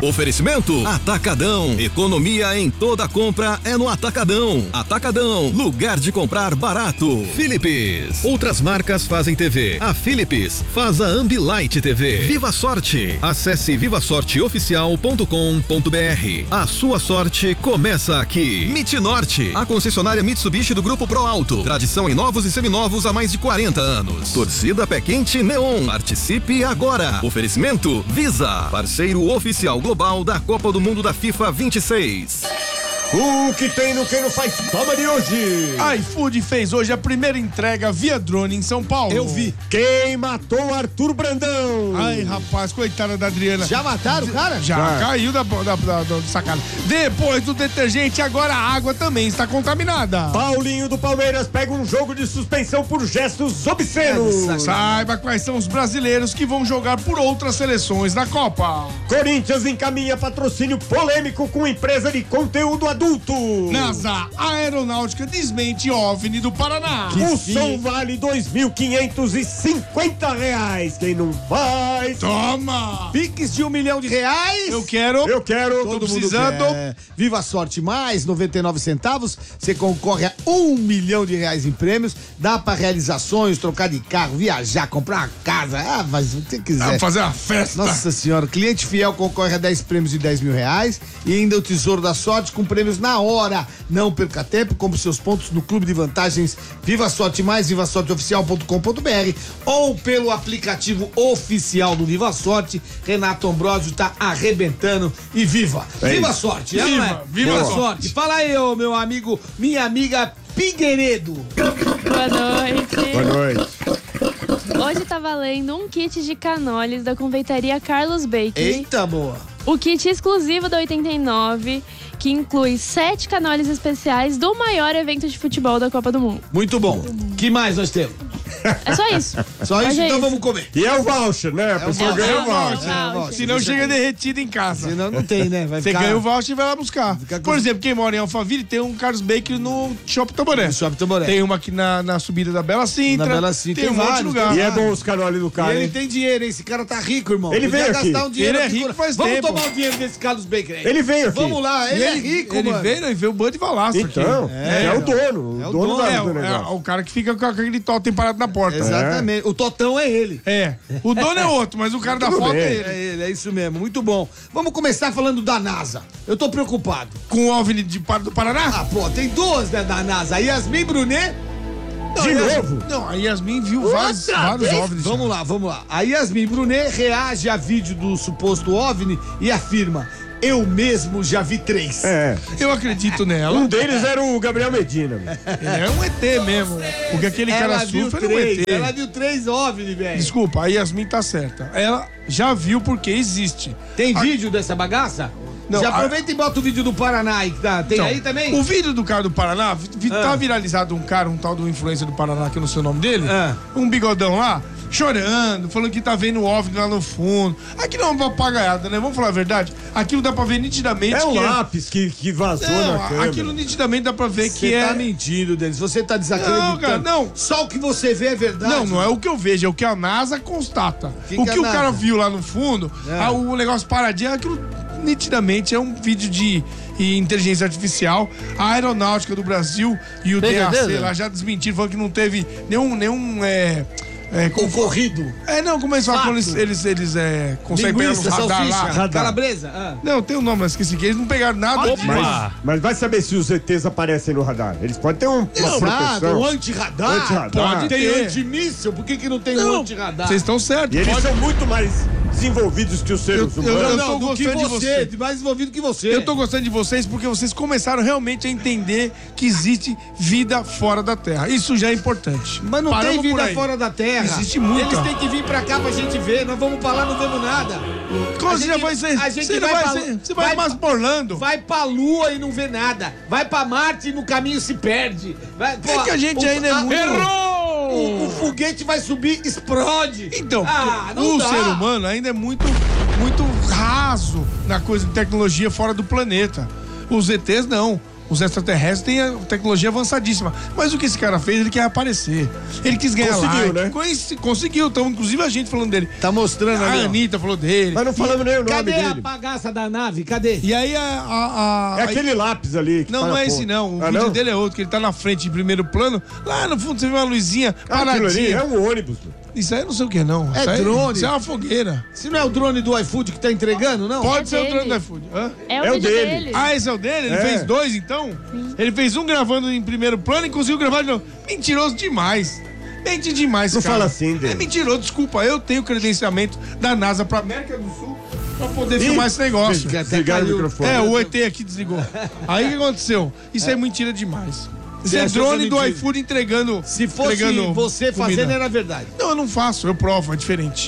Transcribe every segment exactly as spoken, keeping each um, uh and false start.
Oferecimento Atacadão. Economia em toda compra é no Atacadão. Atacadão, lugar de comprar barato. Philips. Outras marcas fazem T V. A Philips faz a Ambilight T V. Viva Sorte. Acesse viva sorte oficial ponto com ponto br. A sua sorte começa aqui. Mitnorte, a concessionária Mitsubishi do Grupo Pro Alto. Tradição em novos e seminovos há mais de quarenta anos. Torcida Pé Quente Neon. Participe agora. Oferecimento Visa, parceiro oficial global da Copa do Mundo da FIFA vinte e seis. O que tem no Quem Não Faz Toma de hoje? A iFood fez hoje a primeira entrega via drone em São Paulo. Eu vi. Quem matou Arthur Brandão? Ai, rapaz, coitada da Adriana. Já mataram o cara? Já, Já. caiu da, da, da, da sacada. Depois do detergente, agora a água também está contaminada. Paulinho do Palmeiras pega um jogo de suspensão por gestos obscenos. É, saiba quais são os brasileiros que vão jogar por outras seleções na Copa. Corinthians encaminha patrocínio polêmico com empresa de conteúdo adulto. NASA, a aeronáutica desmente OVNI do Paraná. O som vale dois mil quinhentos e cinquenta reais. Quem não faz... Toma! Piques de um milhão de reais. Eu quero. Eu quero. Tô Todo mundo precisando. quer. Viva a Sorte Mais, noventa e nove centavos. Você concorre a um milhão de reais em prêmios. Dá pra realizações, trocar de carro, viajar, comprar uma casa. Ah, mas o que você quiser. Vamos fazer uma festa. Nossa senhora, cliente fiel concorre a dez prêmios de dez mil reais e ainda o Tesouro da Sorte com prêmios na hora. Não perca tempo, compre seus pontos no Clube de Vantagens Viva Sorte Mais, viva sorte oficial ponto com ponto br ou pelo aplicativo oficial do Viva Sorte. Renato Ambrosio tá arrebentando e viva! É Viva a isso. Sorte! é, Viva, não é? viva Viva a a Sorte! Fala aí, ô meu amigo, minha amiga Figueiredo. Boa noite. Boa noite. Hoje tá valendo um kit de canoles da confeitaria Carlos Bakery. Eita, boa! O kit exclusivo da oitenta e nove, que inclui sete canoles especiais do maior evento de futebol da Copa do Mundo. Muito bom. Que mais nós temos? É só isso. Só isso, Hoje é então isso. vamos comer. E é o voucher, né? A pessoa voucher. ganha o É o voucher. voucher. Ah, voucher. Senão chega derretido em casa. Senão não tem, né? Vai Você ficar... ganha o voucher e vai lá buscar. Fica com- Por exemplo, quem mora em Alphaville tem um Carlos Bakery no Shopping Tamboré. No Shopping Tamboré. Tem uma aqui na, na subida da Bela Sintra. Na Bela Sintra, Tem um tem monte de vários, lugar. E é bom os canoles do E cara, ele hein? tem dinheiro, hein? Esse cara tá rico, irmão. Ele Podia veio aqui. gastar um dinheiro Ele é aqui rico com- faz Vamos tempo. tomar o dinheiro desse Carlos Baker aí. Ele veio aqui. Vamos lá, ele, E é rico, ele mano. veio, ele veio o Bud Valastro Então, aqui. é, o dono. É o o dono, dono, da- É, do o- é negócio. o cara que fica com aquele totem parado na porta. Exatamente. O Totão é ele. É. O dono é outro, mas o cara da Tudo foto bem. é ele. É ele, é isso mesmo. Muito bom. Vamos começar falando da NASA. Eu tô preocupado. Com o OVNI de, Par- do Paraná? Ah, pô, tem duas, né, da NASA. A Yasmin Brunet. De novo? Não, a Yasmin viu vários, vários OVNIs. Vamos lá, vamos lá. A Yasmin Brunet reage a vídeo do suposto OVNI e afirma: eu mesmo já vi três. É. Eu acredito nela. Um deles era o Gabriel Medina. Ele é um E T mesmo. Porque aquele Ela cara viu surfa é um três. E T. Ela viu três OVNI, velho. Desculpa, a Yasmin tá certa. Ela já viu porque existe. Tem A- vídeo dessa bagaça? Não, Já a- aproveita e bota o vídeo do Paraná aí, que tá. Tem Então, aí também? O vídeo do cara do Paraná, vi- Ah. tá viralizado um cara, um tal do influencer do Paraná, que eu não sei o nome dele, Ah. um bigodão lá, chorando, falando que tá vendo o OVNI lá no fundo. Aquilo é uma papagaiada, né? Vamos falar a verdade? Aquilo dá pra ver nitidamente É o que lápis que, que vazou Não, na câmera. aquilo nitidamente dá pra ver Você que tá é... mentindo, Denis. Você tá desacreditando. Não, cara, não. Só o que você vê é verdade. Não, não é o que eu vejo, é o que a NASA constata. Que o que que a o cara NASA? viu lá no fundo, É. ah, o negócio paradinho, aquilo nitidamente é um vídeo de e inteligência artificial. A Aeronáutica do Brasil e o Tem D A C certeza? lá já desmentiram, falando que não teve nenhum, nenhum é, é, com- Concorrido. é, não, como eles falam quando eles, Fato. eles, eles é, conseguem pegar nos Linguiça, radar lá. salsicha, calabresa. Ah. Não, tem um nome, mas esqueci que eles não pegaram nada. de- Mas, mas vai saber se os E Tês aparecem no radar. Eles podem ter um, uma Nada, proteção. o antirradar. Antirradar. Pode Tem ter. antimíssil, por que que não tem o Não, antirradar? Vocês estão certos. E eles Pode- são muito mais desenvolvidos que os seres Eu- eu- humanos. eu- Não, tô do que gostando de você, você. mais envolvido que você. Eu tô gostando de vocês porque vocês começaram realmente a entender que existe vida fora da Terra. Isso já é importante. Mas não Paramos tem por vida aí. fora da Terra. Existe muita. Eles têm que vir pra cá pra gente ver. Nós vamos pra lá, não vemos nada. Como A você gente- já vai ser? a gente Você vai vai, pra- ser- você vai, vai mais pra- por Orlando. Vai pra Lua e não vê nada. Vai pra Marte e no caminho se perde. Vai, É que a gente ainda é a- muito- O, o foguete vai subir, explode. Então, ah, não o dá. ser humano ainda é muito, muito raso na coisa de tecnologia fora do planeta. Os E Tês não. os extraterrestres têm a tecnologia avançadíssima. Mas o que esse cara fez, ele quer aparecer. Ele quis ganhar Conseguiu, like. né? Conheci- Conseguiu, então, inclusive a gente falando dele. Tá mostrando A ali, ó. Anitta falou dele. Mas não falamos nem o nome Cadê a dele. bagaça da nave? Cadê? E aí a... a, a- É aquele lápis ali. Que Não, tá não na é esse ponta. não. O Ah, vídeo não? dele é outro, que ele tá na frente, em primeiro plano. Lá no fundo você vê uma luzinha Ah, aquilo ali paradinha. é um ônibus. Mano. Isso aí eu não sei o que não. É isso aí, drone. Isso é uma fogueira. Se não é o drone do iFood que tá entregando, não? Pode É ser o drone dele. do iFood. Hã? É o É o vídeo dele. dele. Ah, esse é o dele? Ele É. fez dois, então? Ele fez um gravando em primeiro plano e conseguiu gravar de novo. Mentiroso demais. Mente demais, Não cara. fala assim, dele. É mentiroso, desculpa. Eu tenho credenciamento da NASA pra América do Sul pra poder filmar esse negócio. Até Desligaram o caiu. microfone. É, o E T aqui desligou. Aí o que aconteceu? Isso é, mentira demais. Isso Você é achou drone que é do mentira? iFood entregando. Se fosse entregando você comida. fazendo, era verdade. Não, eu não faço, eu provo, é diferente.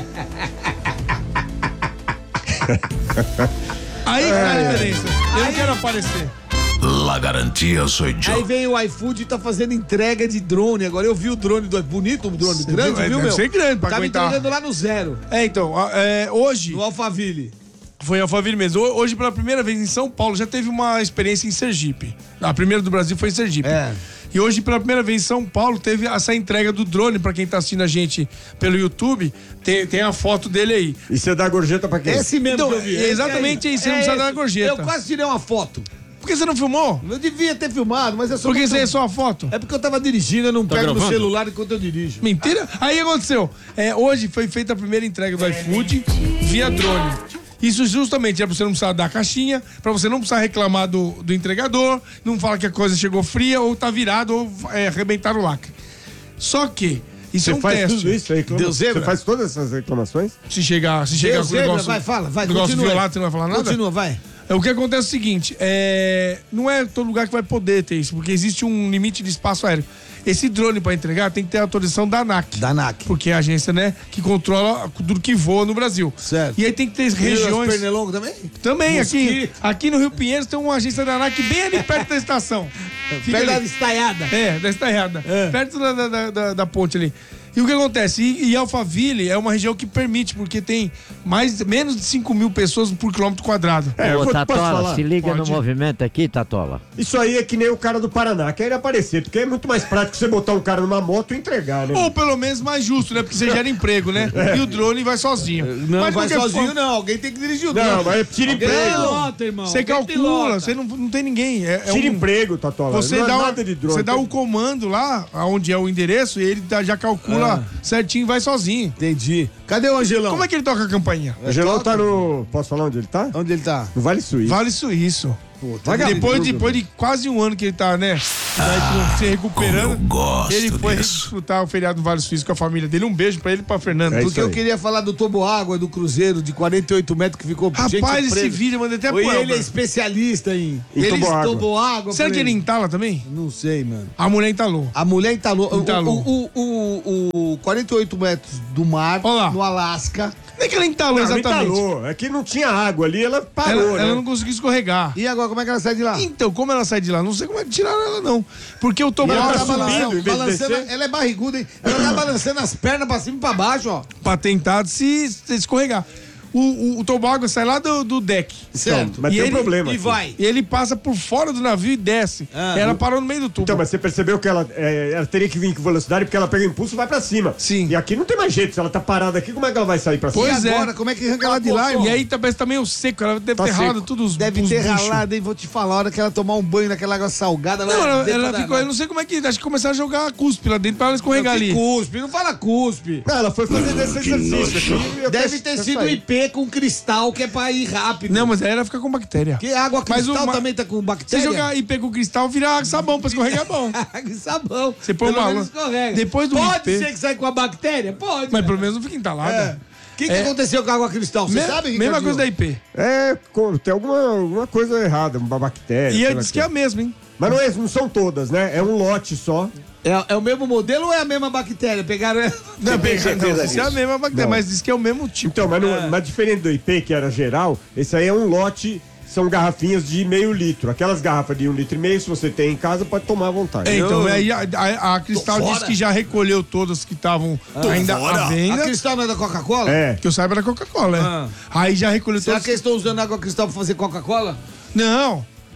Aí que tá a diferença. Eu não quero aparecer. La garantia soy yo. Aí vem o iFood e tá fazendo entrega de drone. Agora eu vi o drone do bonito, o drone Você grande, viu? É, viu, deve meu? ser grande pra Tava aguentar. entregando lá no zero, É, então, a- é, hoje. no Alphaville. Foi em Alphaville mesmo. Ho- Hoje, pela primeira vez em São Paulo, já teve uma experiência em Sergipe. A primeira do Brasil foi em Sergipe. É. E hoje, pela primeira vez em São Paulo, teve essa entrega do drone. Pra quem tá assistindo a gente pelo YouTube, tem, tem a foto dele aí. E você dá gorjeta pra quem? Esse mesmo Então, que eu vi. é exatamente isso, você não precisa dar esse. gorjeta. Eu quase tirei uma foto. Por que você não filmou? Eu devia ter filmado, mas é só... Por que muito- você é só a foto? É porque eu tava dirigindo, eu não pego no gravando? celular enquanto eu dirijo. Mentira? Aí o que aconteceu? É, hoje foi feita a primeira entrega do iFood via drone. Isso justamente é pra você não precisar dar a caixinha, pra você não precisar reclamar do, do entregador, não falar que a coisa chegou fria, ou tá virado, ou é, arrebentaram o lacre. Só que, isso Você é um faz teste. tudo isso aí? Deu zebra? Você faz todas essas reclamações? Se chegar, se chegar Deu com o zebra, negócio, vai, fala, vai, negócio continua. violado, você não vai falar nada? Continua, vai. É, o que acontece é o seguinte, é, não é todo lugar que vai poder ter isso, porque existe um limite de espaço aéreo. Esse drone para entregar tem que ter a autorização da ANAC. Da ANAC. Porque é a agência, né, que controla tudo que voa no Brasil. Certo. E aí tem que ter E os regiões... pernilongos também? Também, aqui, Mosquito. aqui no Rio Pinheiros tem uma agência da ANAC bem ali perto da estação. Fica Perto da ali. estaiada. É, da Estaiada. É. Perto da, da, da- da, da ponte ali. E o que acontece? E, e Alphaville é uma região que permite, porque tem mais, menos de cinco mil pessoas por quilômetro quadrado. É, eu Ô, vou- posso Tatola, falar? se liga Pode. no movimento aqui, Tatola. Isso aí é que nem o cara do Paraná, quer aparecer, porque é muito mais prático você botar um cara numa moto e entregar, né? Ou pelo menos mais justo, né? Porque você gera emprego, né? E o drone vai sozinho. Não Mas vai de qualquer sozinho, forma, não. Alguém tem que dirigir o drone. Não, mas tira Alguém emprego. pilota, irmão. Você Alguém calcula, pilota. você não, não tem ninguém. É, é Tira um- emprego, Tatola. Você não dá, é o- nada de drone. você dá Tem- o comando lá, onde é o endereço, e ele dá- já calcula certinho e vai sozinho. Entendi. Cadê o Angelão? Como é que ele toca a campainha? O Angelão tá no... Posso falar onde ele tá? Onde ele tá? No Vale Suíço. Vale Suíço. Vagabundo, Depois, depois de quase um ano que ele tá, né? Vai se recuperando. Como eu gosto Ele foi disso. disfrutar o feriado do Vale Suíço com a família dele. Um beijo pra ele e pra Fernanda. É isso Porque eu aí. queria falar do toboágua do Cruzeiro de quarenta e oito metros que ficou gente Rapaz, esse presa. vídeo eu mandei até pro Oi, ele é Elber. especialista em, Em Eles toboágua. toboágua. Será pra que ele entala também? Não sei, mano. A mulher entalou. A mulher entalou. Entalou. O, o, o, o, o quarenta e oito metros do mar, Olha lá. no Alasca. Não é que ela entalou Não, não exatamente. entalou. É que não tinha água ali, ela Ela, parou, ela né? não conseguiu escorregar. E agora, como é que ela sai de lá? Então, como ela sai de lá? Não sei como é que tiraram ela, não. Porque o ela toboágua tá Ela tá subindo, balançando, em vez de balançando- descer? ela é barriguda, hein? Ela tá balançando as pernas pra cima e pra baixo, ó. pra tentar se, se escorregar. O, o, o toboágua sai lá do, do deck. Certo. Mas E tem um ele- problema. E aqui. vai. E ele passa por fora do navio e desce. Ah. ela parou no meio do tubo. Então, mas você percebeu que ela, é, ela teria que vir com velocidade porque ela pega impulso e vai pra cima. Sim. E aqui não tem mais jeito. Se ela tá parada aqui, como é que ela vai sair pra cima? Pois e é. agora, como é que arranca ela de lá, irmão? E aí talvez tá meio seco. Ela deve Tá ter ralado seco. tudo os Deve os ter buchos. ralado, hein? Vou te falar, a hora que ela tomar um banho naquela água salgada... Não, ela, dentro ela da- ficou. Eu não sei como é que. Acho que começaram a jogar cuspe lá dentro pra ela escorregar Que ali. cuspe, não fala cuspe. Não, ela foi fazer esse exercício aqui. e Deve até- ter até sido sair. I P com cristal, que é pra ir rápido. Não, mas aí ela fica com bactéria. Porque água Mas cristal o ma- também tá com Você bactéria. jogar I P com cristal, vira sabão pra escorregar é bom. Água e sabão. Você põe Pelo uma menos lã- escorrega. Depois do Pode I P. ser que saia com a bactéria? Pode. Mas né? pelo menos não fica entalada. É. O que, que É. aconteceu com a água cristal? Você Me- sabe, Mesma Ricardinho? coisa da I P. É, co- tem alguma, alguma coisa errada, uma bactéria. E sei ele lá disse que é a mesma, hein? Mas não, é, não são todas, né? É um lote só. É, é o mesmo modelo ou é a mesma bactéria? Pegaram... Não, tem não, certeza isso é a disso? mesma bactéria, Não. mas diz que é o mesmo tipo. Então, mas, não, mas diferente do I P, que era geral, esse aí é um lote, são garrafinhas de meio litro. Aquelas garrafas de um litro e meio, se você tem em casa, pode tomar à vontade. É, então, aí a, a- a Cristal Tô disse fora. que já recolheu todas que estavam ainda à A venda. cristal não é da Coca-Cola? É. Que eu saiba da Coca-Cola, é. Ah. Aí já recolheu Será todas. que eles estão usando água cristal pra fazer Coca-Cola? Não,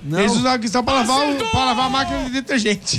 Não. Eles usavam cristal pra lavar, o, pra lavar a máquina de detergente.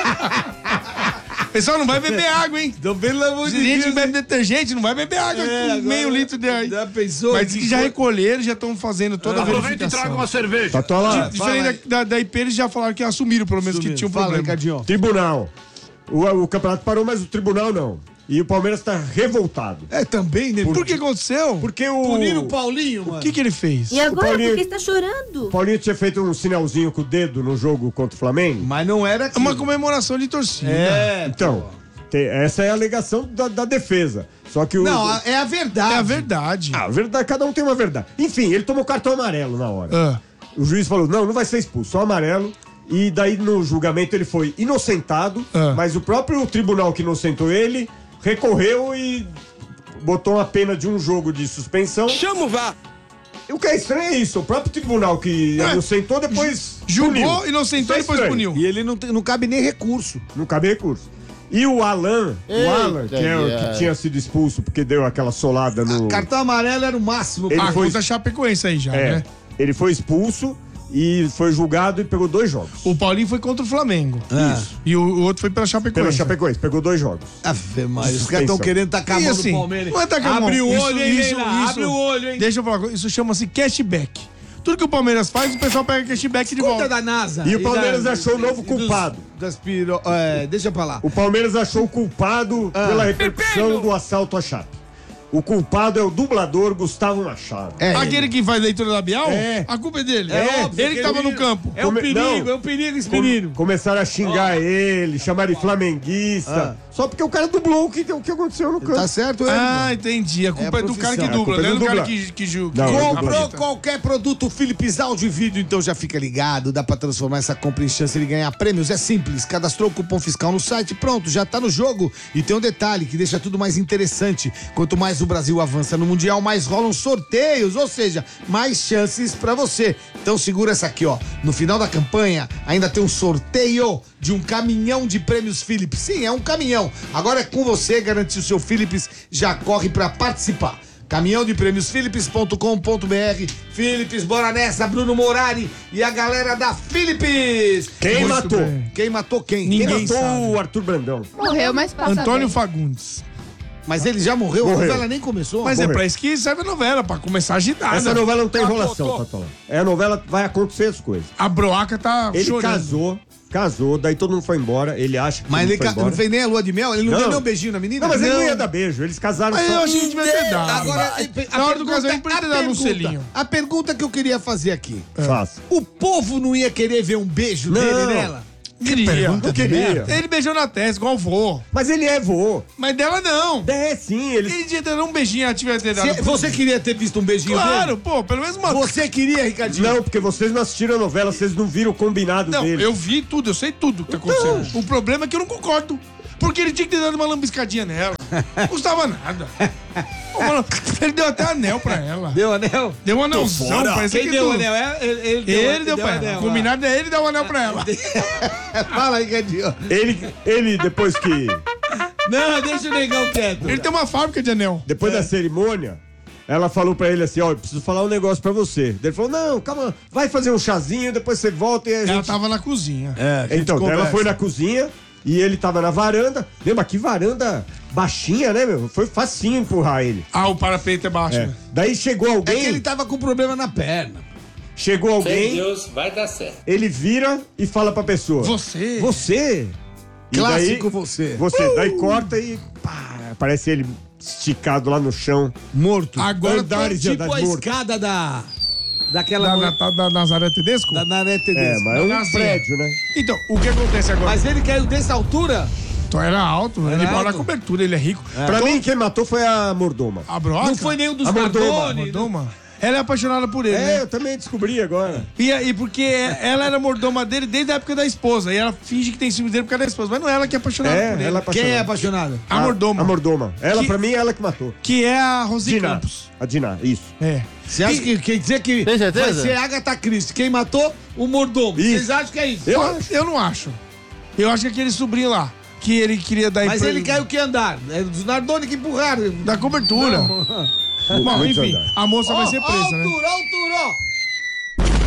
Pessoal, não vai beber água, hein? Então, pelo amor Se de a gente Deus. bebe detergente, não vai beber água É, com agora- meio litro de água. Já pensou? Mas diz que já foi- recolheram, já estão fazendo toda a Aproveita e verificação. traga uma cerveja. Tatola, Diferente da, da, da I P, eles já falaram que assumiram, pelo menos, que tinha um Fala, problema. Ricardinho. tribunal. O, o campeonato parou, mas o tribunal não. E o Palmeiras tá revoltado. É, também, né? Por que aconteceu? Porque o. Puniram o Paulinho, mano. O que, que ele fez? E agora, Paulinho- por que está chorando? O Paulinho tinha feito um sinalzinho com o dedo no jogo contra o Flamengo. Mas não era É aquilo. uma comemoração de torcida. É, Então, te- essa é a alegação da, da defesa. Só que o. Não, a- é a verdade. É a verdade. Ah, a verdade, cada um tem uma verdade. Enfim, ele tomou cartão amarelo na hora. Ah. O juiz falou: não, não vai ser expulso, só amarelo. E daí no julgamento ele foi inocentado, Ah. mas o próprio tribunal que inocentou ele recorreu e botou uma pena de um jogo de suspensão. Chama o V A R. E o que é estranho é isso, o próprio tribunal que É. inocentou depois Julgou, puniu. inocentou e Isso é depois estranho. puniu. E ele não, tem- não cabe nem recurso. Não cabe recurso. E o Alan, o Alan, que, é o que tinha sido expulso porque deu aquela solada no. Cartão amarelo era o máximo. Ele Ah, foi- contra a Chapecoense aí já, É, né? ele foi expulso e foi julgado e pegou dois jogos. O Paulinho foi contra o Flamengo. Isso. E o, o outro foi pela Chapecoense. Pela Chapecoense, pegou dois jogos. Ave Maria, os Suspensão. caras estão querendo tacar a E mão assim, no Palmeiras. não é tacar a mão. Abre o Isso- olho, hein, isso- Leila? isso- Abre o olho, hein? Deixa eu falar, isso chama-se cashback. Tudo que o Palmeiras faz, o pessoal pega cashback de Conta volta. da NASA. E o Palmeiras da- achou o novo e dos- culpado. Das piro... é, deixa pra lá. O Palmeiras achou o culpado Ah. pela repercussão do assalto à Chape. O culpado é o dublador Gustavo Machado. É, Aquele que faz leitura labial, É. a culpa é dele. É, óbvio, ele que tava no campo. É um Come- perigo, não. é um perigo esse Com- menino. Começaram a xingar ele, chamar de flamenguista. Só porque o cara dublou o que, o que aconteceu no campo. Tá certo, é? Ah, entendi. A culpa É é, do cara que profissão. dubla, A culpa não é é do do cara dubla. que, que julga. Não, que é do Comprou capita. qualquer produto Philips áudio e vídeo, então já fica ligado. Dá pra transformar essa compra em chance de ganhar prêmios. É simples. Cadastrou o cupom fiscal no site, pronto, já tá no jogo. E tem um detalhe que deixa tudo mais interessante. Quanto mais o Brasil avança no Mundial, mais rolam sorteios, ou seja, mais chances pra você. Então segura essa aqui, ó. No final da campanha, ainda tem um sorteio de um caminhão de prêmios Philips. Sim, é um caminhão. Agora é com você, garantir o seu Philips, já corre pra participar. Caminhão de prêmios philips ponto com ponto br. Philips, bora nessa, Bruno Morari e a galera da Philips. Quem Muito matou? bem. Quem matou quem? Ninguém Quem matou sabe. o Arthur Brandão? Morreu, mas passa Antônio bem. Fagundes. Mas ele já morreu, a Morreu. novela nem começou. Mas é Morreu. pra isso que serve a novela, pra começar agitada. Essa novela não tem Ah, enrolação, tô, tô. Tatola. É a novela, vai acontecer as coisas. A Broaca tá Ele chorando. casou, casou, daí todo mundo foi embora. Ele acha que Mas todo ele mundo foi ca- não embora. fez nem a lua de mel, ele não, Não. deu nem um beijinho na menina? Não, mas ele não ia dar beijo. Eles casaram Mas só. eu achei que devia ter dado. Agora, Na a hora do pergunta- casamento, podia ter a dado um pergunta- selinho. A pergunta que eu queria fazer aqui. Faça. O povo não ia querer ver um beijo Não. dele nela? Queria. pergunta de Queria. merda. Ele beijou na testa, igual o vô. Mas ele é vô. Mas dela não. É sim, ele. Ele devia ter dado um beijinho, ela tivesse ter dado. Cê- você queria ter visto um beijinho Claro, dele? pô, pelo menos uma. Você queria, Ricardinho? Não, porque vocês não assistiram a novela, vocês não viram o combinado Não, dele. eu vi tudo, eu sei tudo que tá acontecendo. O problema é que eu não concordo. Porque ele tinha que ter dado uma lambiscadinha nela. Não custava nada. Ô, mano, ele deu até anel pra ela. Deu anel? Deu um anelzão, parece Quem que deu tu- anel? É, ele, ele Ele deu pra ela. anel, O combinado é ele dar o anel pra ela. ah. Fala, Ricardinho. Ele, ele depois que. Não, deixa o negão quieto. Ele tem uma fábrica de anel. Depois da cerimônia, ela falou pra ele assim: ó, eu preciso falar um negócio pra você. Ele falou: não, calma, vai fazer um chazinho, depois você volta e a Ela gente. tava na cozinha. É, Então, daí ela conversa. foi na cozinha e ele tava na varanda. Lembra que varanda baixinha, né, meu? Foi facinho empurrar ele. Ah, o parapeito é baixo, É. né? Daí chegou É alguém. que ele tava com problema na perna. Chegou alguém. Deus, vai dar certo. Ele vira e fala pra pessoa: Você? Você? E Clássico daí, você. Você. Daí corta e pá, aparece ele esticado lá no chão. Morto. Agora Andares de tipo a andares morto. escada da... Daquela... Da, mulher- da, da Nazaré Tedesco? Da Naré É, Tedesco. mas é um Nazinha. prédio, né? Então, o que acontece agora? Mas ele caiu dessa altura? Então era alto, ele mora na alto? cobertura, ele é rico. Pra mim, quem matou foi a mordoma. A broca? Não foi nenhum dos A Mordoma. Nardoni? Mordoma? Ela é apaixonada por ele, É, né? eu também descobri agora. E, e porque ela era mordoma dele desde a época da esposa. E ela finge que tem ciúmes dele por causa da esposa. Mas não é ela que é apaixonada É, por ele. ela é Quem é apaixonada. apaixonado? A mordoma. A mordoma. Ela, Que- pra mim, é ela que matou. Que é a Rosi Diná. Campos. A Diná, isso. É. Você acha que quer dizer que Tem certeza? vai ser Agatha Christie? Quem matou? O mordomo. Isso. Vocês acham que é isso? Eu Eu, acho. eu não acho. Eu acho que aquele sobrinho lá, que ele queria dar Mas pra ele caiu que andar? É dos Nardoni que empurraram. da cobertura. Bom, Muitos enfim, andares. a moça vai Ó, ser ó, presa, né? altura, altura, ó.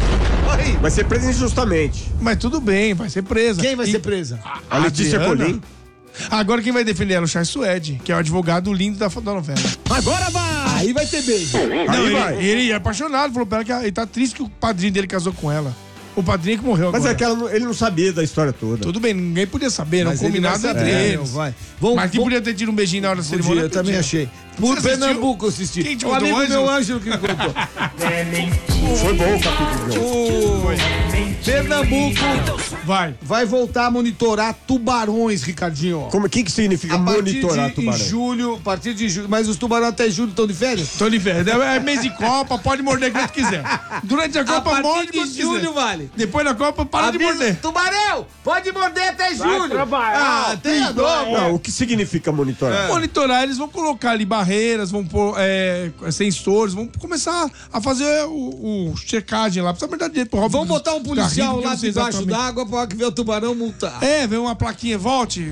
Oi. Vai ser presa injustamente. Mas tudo bem, vai ser presa. Quem vai E- ser presa? A Letícia Adriana? Colim. Agora quem vai defender ela é o Charles Suede, que é o advogado lindo da, da novela. Agora vai! Aí vai ter beijo. Não, ele, vai. ele é apaixonado, falou pra ela que ele tá triste que o padrinho dele casou com ela. O padrinho que morreu Mas agora. é que ela não- ele não sabia da história toda. Tudo bem, ninguém podia saber, não Mas ele combinado vai entre saber, eles. não vai. Vamos- Mas que vamos- podia ter tido um beijinho na hora da cerimônia. Podia, eu também podia. achei. Por Você assistiu? Pernambuco eu assisti. Quem te O contou, amigo Ângelo? meu Ângelo que me contou. Foi bom o capítulo. O Pernambuco Vai. vai voltar a monitorar tubarões, Ricardinho. Como, o que, que significa A partir monitorar de tubarão? em julho, a partir de julho, mas os tubarões até julho estão de férias? Tô de férias. É mês de Copa, pode morder quanto quiser. Durante a Copa, partir morde de quanto julho, quiser. vale. Depois da Copa, para de Avisa- morder. Tubarão, pode morder até julho. Ah, tem a dó, Não, o que significa monitorar? Monitorar, eles vão colocar ali barreiras, vão pôr é, sensores, vão começar a fazer o, o checagem lá. Precisa dar direito pro Robson. Vamos botar um policial Garrido, que eu lá não sei debaixo exatamente. d'água pra ver o tubarão multar. É, vem uma plaquinha, volte.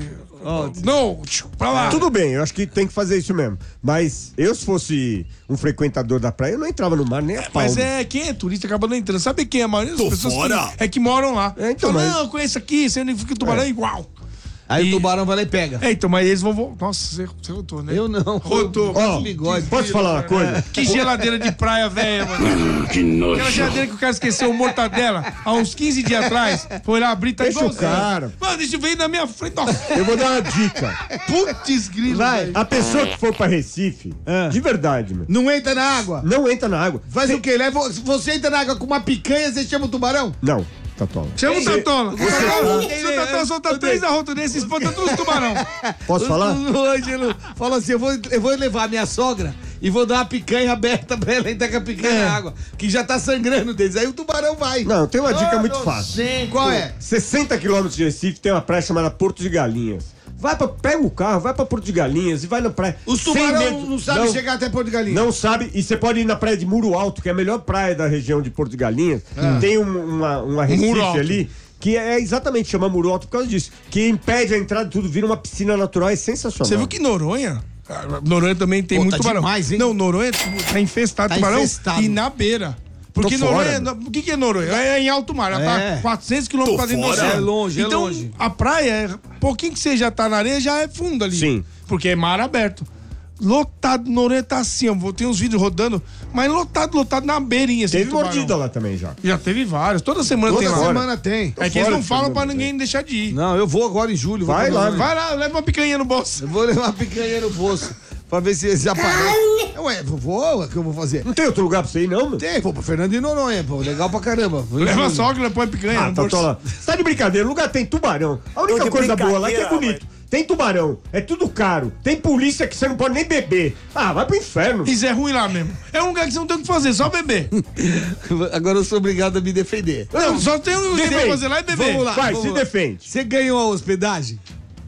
Não, tchiu, pra lá. Tudo bem, eu acho que tem que fazer isso mesmo. Mas eu, se fosse um frequentador da praia, eu não entrava no mar nem a pau. Mas é, quem é turista acaba não entrando. Sabe quem é a maioria das Tô pessoas fora. que, é que moram lá. É, então, Fala, mas- não, eu conheço aqui, você fica o tubarão é igual. Aí E- o tubarão vai lá e pega. É, então, mas eles vão... vo- Nossa, você, você rodou, né? Eu não. Rodou. Ó, bigode. posso falar uma coisa? Que geladeira de praia velha, mano. Que nojo. Aquela geladeira que o cara esqueceu o mortadela há uns quinze dias atrás. Foi lá abrir, tá Deixa o igualzinho. cara. Mano, deixa eu ver na minha frente. Ó. Eu vou dar uma dica. Putz, grilo. Vai. velho. A pessoa que for pra Recife, Ah. de verdade, meu, Não entra na água. não entra na água. Faz o quê? Leva, se você entra na água com uma picanha, você chama o tubarão? Não, Tatola. Chama o Tatola. O Tatola, Você- se o Tatola soltar três arrotos desses, espanta todos os tubarão. Posso falar? O Ângelo fala assim: eu vou, eu vou levar a minha sogra e vou dar uma picanha aberta pra ela entrar com a picanha na água, que já tá sangrando deles. Aí o tubarão vai. Não, tem uma dica Ah, muito não fácil. sei. Qual é? sessenta quilômetros de Recife tem uma praia chamada Porto de Galinhas. Vai pra, pega o carro, vai pra Porto de Galinhas e vai na praia. Os Sem tubarão medo. não sabem Não- chegar até Porto de Galinha. Não sabe, e você pode ir na praia de Muro Alto, que é a melhor praia da região de Porto de Galinhas. Tem um, uma, uma Muro Recife Alto. ali, que é exatamente, chama Muro Alto por causa disso. Que impede a entrada de tudo, vira uma piscina natural, é sensacional. Você viu que Noronha? ah, Noronha também tem Pô, muito tá tubarão. demais, hein? Não, Noronha tipo, tá infestado Tá de tubarão infestado. e na beira. Porque Tô fora, Noronha, o que, que é Noronha? É em alto mar, ela É. tá quatrocentos quilômetros Tô pra dentro do fora. oceano. É longe, é então, longe. a praia, é pouquinho que você já tá na areia, já é fundo ali. Sim. Porque é mar aberto. Lotado, Noronha tá assim, ó, tem uns vídeos rodando, mas lotado, lotado na beirinha. Assim, Teve de tubarão. mordida lá também já. Já teve vários, toda semana Toda tem lá. semana tem. É que eles fora não de falam semana, pra ninguém deixar de ir. Não, eu vou agora em julho. vou Vai pra lá, Noronha. Vai lá, leva uma picanha no bolso. Eu vou levar uma picanha no bolso pra ver se eles aparecem. Ué, vou, é o que eu vou fazer? Não tem outro lugar pra você ir, não, meu? Tem, vou pra Fernando de Noronha, pô. Legal pra caramba. Vou em Leva a julho. sogra, põe a picanha Ah, no bolso. Tatola, você tá de brincadeira, o lugar tem tubarão. A única Tô de coisa boa lá é que é brincadeira, bonito. Tem tubarão, é tudo caro. Tem polícia que você não pode nem beber. Ah, vai pro inferno. Isso é ruim lá mesmo. É um lugar que você não tem o que fazer, só beber. Agora eu sou obrigado a me defender. Não, só tem o que Defende. fazer lá e beber. Vamos lá. Vai, vamos se lá. defende. Você ganhou a hospedagem?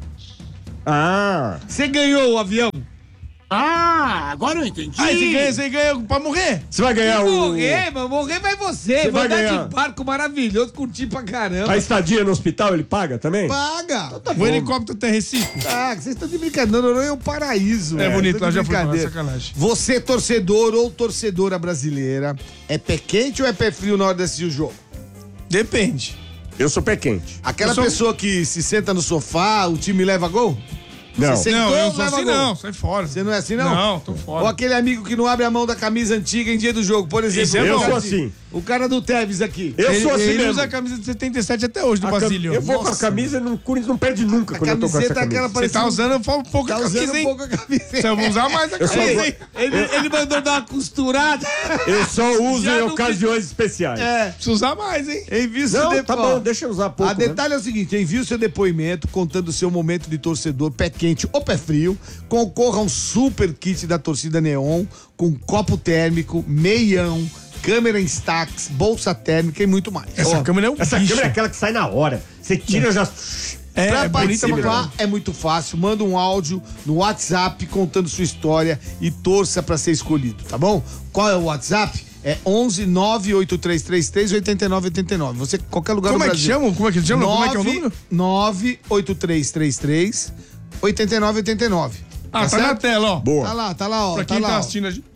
Ah, Você ganhou o avião? Ah, agora eu entendi. Aí você ganha, você ganha pra morrer. você vai ganhar o... Morrer, mas morrer vai você. Você Vou vai andar ganhar. de barco maravilhoso, curtir pra caramba. A estadia no hospital ele paga também? Paga. O helicóptero até Recife. Ah, vocês estão de brincadeira. Noronha é um paraíso. É velho. bonito, Tô lá de já foi pra brincadeira. sacanagem. Você, torcedor ou torcedora brasileira, é pé quente ou é pé frio na hora de assistir o jogo? Depende. Eu sou pé quente. Aquela Eu sou- pessoa que se senta no sofá, o time leva gol? Não. Você Não, sentou, eu sou leva assim gol. não, sai fora. Você não é assim, não? Não, tô fora. Ou aquele amigo que não abre a mão da camisa antiga em dia do jogo, por exemplo. Esse é o bom. cara Eu sou de- assim. O cara do Tevez aqui. Eu ele, sou assim ele mesmo. usa a camisa de setenta e sete até hoje do A cam- Basílio. Eu vou com a Nossa. camisa e não, o Corinthians não perde nunca A quando eu tô com essa camiseta é aquela camisa. Você tá usando um pouco Tá a usando camisa, um hein? pouco a camiseta. Você vai usar mais a Eu só camisa, vou- hein? Ele, ele mandou dar uma costurada. Eu só uso Já em não- ocasiões especiais. É. Precisa usar mais, hein? Envie o seu Não, depo- tá ó, bom, deixa eu usar pouco. A detalhe é o seguinte, envie o seu depoimento contando o seu momento de torcedor, pé quente ou pé frio, concorra a um super kit da torcida Neon, com copo térmico, meião, câmera Instax, bolsa térmica e muito mais. Essa Ó, câmera é um Essa bicho. câmera é aquela que sai na hora. Você tira já... É, Pra é bonita pra participar caramba. é muito fácil, manda um áudio no WhatsApp contando sua história e torça pra ser escolhido, tá bom? Qual é o WhatsApp? É onze nove oito três três três oito nove oito nove. Você, qualquer lugar Como do é que Brasil. chama? Como é que chama? Como é que é o número? nove oito três três três oito nove oito nove. Ah, tá na tela, ó. Boa. Tá lá, tá lá, ó. Pra tá quem lá, tá ó. assistindo a gente.